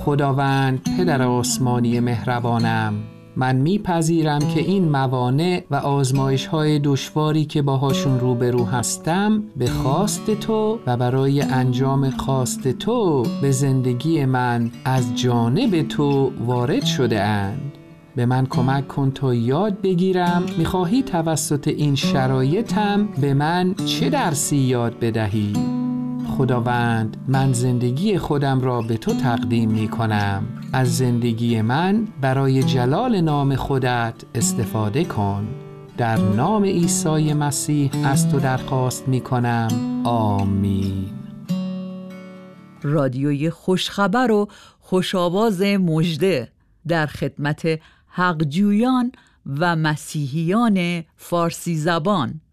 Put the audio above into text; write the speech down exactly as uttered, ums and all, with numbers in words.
خداوند پدر آسمانی مهربانم، من میپذیرم که این موانع و آزمایش‌های دشواری که باهاشون روبرو هستم به خواست تو و برای انجام خواست تو به زندگی من از جانب تو وارد شده اند. به من کمک کن تا یاد بگیرم میخواهی توسط این شرایطم به من چه درسی یاد بدهی. خداوند، من زندگی خودم را به تو تقدیم می کنم. از زندگی من برای جلال نام خودت استفاده کن. در نام عیسی مسیح از تو درخواست می کنم. آمین. رادیوی خوشخبر و خوشاواز مژده در خدمت حقجویان و مسیحیان فارسی زبان.